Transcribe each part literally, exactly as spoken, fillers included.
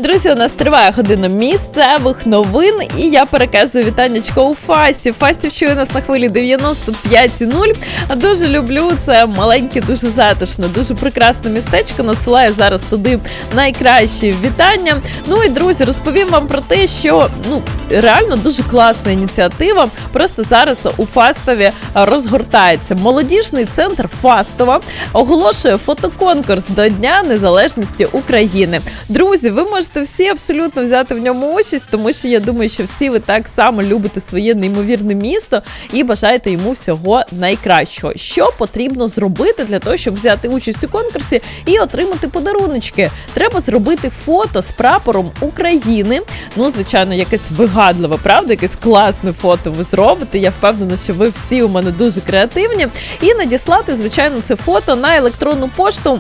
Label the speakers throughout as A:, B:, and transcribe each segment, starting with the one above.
A: Друзі, у нас триває година місцевих новин, і я переказую вітаннячко у Фасті. Фасті чує нас на хвилі дев'яносто п'ять нуль. Дуже люблю, це маленьке, дуже затишне, дуже прекрасне містечко. Надсилаю зараз туди найкращі вітання. Ну і, друзі, розповім вам про те, що, ну, реально дуже класна ініціатива. Просто зараз у Фастові розгортається. Молодіжний центр Фастова оголошує фотоконкурс до Дня Незалежності України. Друзі, ви можете всі абсолютно взяти в ньому участь, тому що я думаю, що всі ви так само любите своє неймовірне місто і бажаєте йому всього найкращого. Що потрібно зробити для того, щоб взяти участь у конкурсі і отримати подаруночки? Треба зробити фото з прапором України. Ну, звичайно, якесь вигадливе, правда? Якесь класне фото ви зробите. Я впевнена, що ви всі у мене дуже креативні. І надіслати, звичайно, це фото на електронну пошту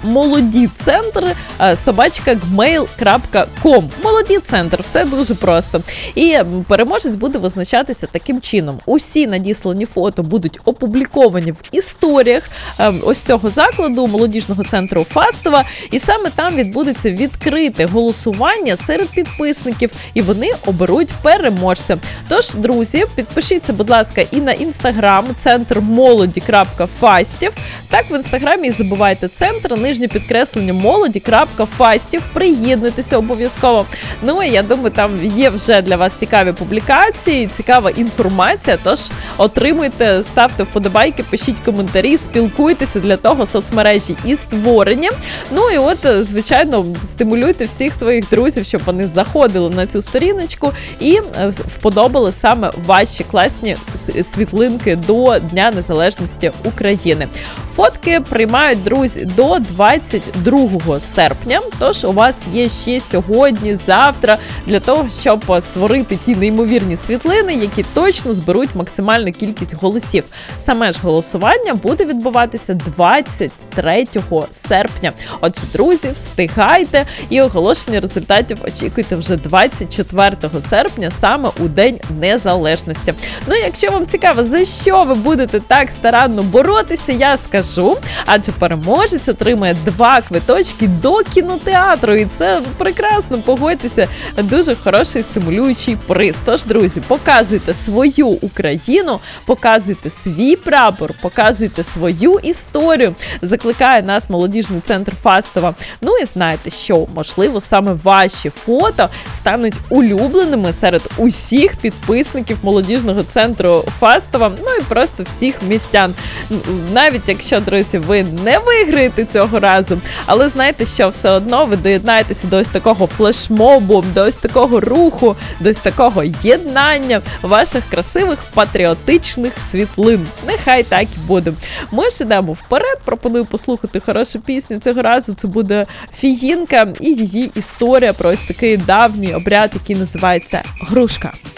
A: молодіцентр собачка гмейл крапка ком. Молодіцентр, все дуже просто. І переможець буде визначатися таким чином. Усі надіслані фото будуть опубліковані в історіях ось цього закладу, молодіжного центру Фастова, і саме там відбудеться відкрите голосування серед підписників, і вони оберуть переможця. Тож, друзі, підпишіться, будь ласка, і на інстаграм центр молоді крапка фастів. Так, в інстаграмі і забувайте центр, нижнє підкреслення молоді крапка фастів. Приєднуйтеся обов'язково. Ну і я думаю, там є вже для вас цікаві публікації, цікава інформація, тож отримуйте, ставте вподобайки, пишіть коментарі, спілкуйтеся, для того соцмережі і створені. Ну і от, звичайно, стимулюйте всіх своїх друзів, щоб вони заходили на цю сторіночку і вподобали саме ваші класні світлинки до Дня Незалежності України. Фотки приймають, друзі, до двадцять другого серпня, тож у вас є ще сьогодні, завтра, для того, щоб створити ті неймовірні світлини, які точно зберуть максимальну кількість голосів. Саме ж голосування буде відбуватися двадцять третього серпня. Отже, друзі, встигайте, і оголошення результатів очікуйте вже двадцять четвертого серпня, саме у День Незалежності. Ну, якщо вам цікаво, за що ви будете так старанно боротися, я скажу, адже переможець отримає два квиточки до кінотеатру, і це прекрасно, погодьтеся, дуже хороший стимулюючий приз. Тож, друзі, показуйте свою Україну, показуйте свій прапор, показуйте свою історію. Закликає нас молодіжний центр Фастова. Ну і знаєте, що, можливо, саме ваші фото стануть улюбленими серед усіх підписників молодіжного центру Фастова, ну і просто всіх містян. Навіть якщо, друзі, ви не виграєте цього разу, але знаєте, що все одно ви доєднаєтеся до ось такого флешмобу, до ось такого руху, до ось такого єднання ваших красивих патріотичних світлин. Нехай так і буде. Ми ж йдемо вперед, пропоную послухати хорошу пісню. Цього разу це буде Фіїнка і її історія про ось такий давній обряд, який називається «Грушка».